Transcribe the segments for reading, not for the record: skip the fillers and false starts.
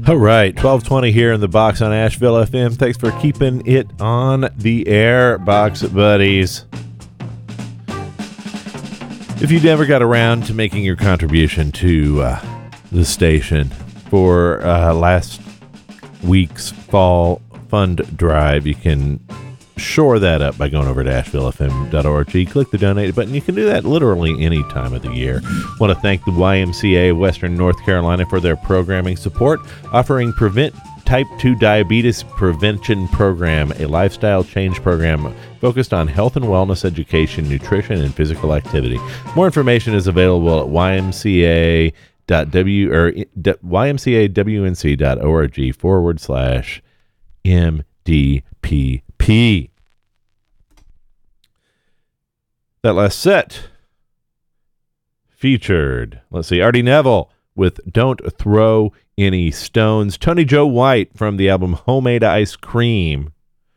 All right, 1220 here in the box on Asheville FM. Thanks for keeping it on the air, box buddies. If you never got around to making your contribution to the station for last week's fall fund drive, you can shore that up by going over to AshevilleFM.org. Click the donate button. You can do that literally any time of the year. Want to thank the YMCA of Western North Carolina for their programming support, offering Prevent Type 2 Diabetes Prevention Program, a lifestyle change program focused on health and wellness education, nutrition, and physical activity. More information is available at ymcawnc.org/MDPP. That last set featured, Artie Neville with Don't Throw Any Stones. Tony Joe White from the album Homemade Ice Cream.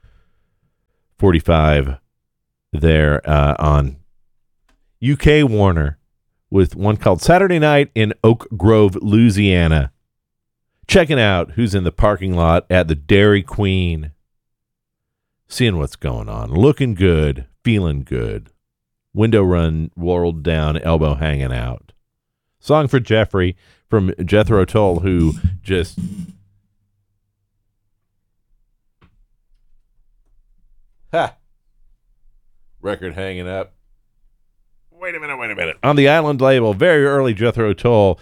45 there on UK Warner with one called Saturday Night in Oak Grove, Louisiana. Checking out who's in the parking lot at the Dairy Queen. Seeing what's going on. Looking good. Feeling good. Window run rolled down, elbow hanging out. Song for Jeffrey from Jethro Tull, who just... Record hanging up. Wait a minute. On the Island label, very early Jethro Tull.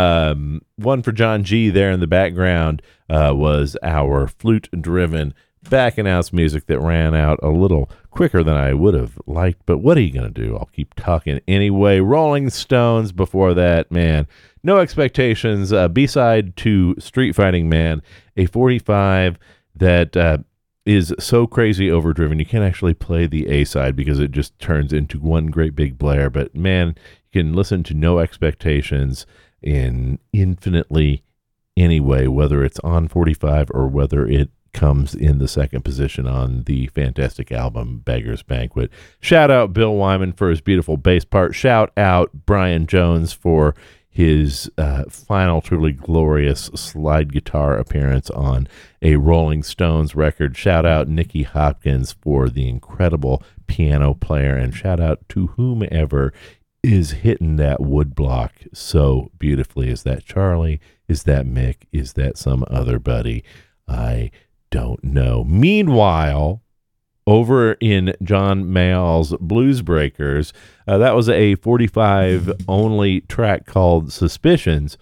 One for John G there in the background was our flute-driven back-and-house music that ran out a little quicker than I would have liked. But what are you going to do? I'll keep talking anyway. Rolling Stones before that, man. No Expectations, B-side to Street Fighting Man, a 45 that... is so crazy overdriven you can't actually play the A-side because it just turns into one great big blare. But man, you can listen to No Expectations in infinitely any way, whether it's on 45 or whether it comes in the second position on the fantastic album Beggar's Banquet. Shout out Bill Wyman for his beautiful bass part. Shout out Brian Jones for his final truly glorious slide guitar appearance on a Rolling Stones record. Shout out Nicky Hopkins for the incredible piano player, and shout out to whomever is hitting that woodblock so beautifully. Is that Charlie? Is that Mick? Is that some other buddy? I don't know. Meanwhile, over in John Mayall's Blues Breakers, that was a 45 only track called Suspicions,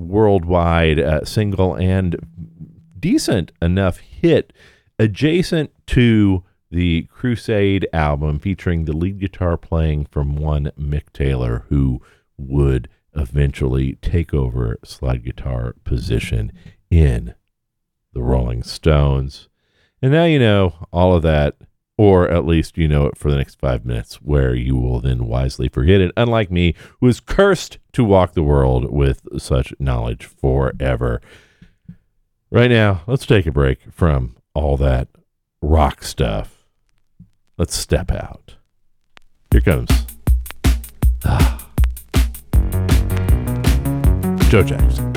worldwide single and decent enough hit adjacent to the Crusade album featuring the lead guitar playing from one Mick Taylor, who would eventually take over slide guitar position in the Rolling Stones. And now you know all of that, or at least you know it for the next 5 minutes, where you will then wisely forget it, unlike me, who is cursed to walk the world with such knowledge forever. Right now, let's take a break from all that rock stuff. Let's step out. Here comes Joe Jackson.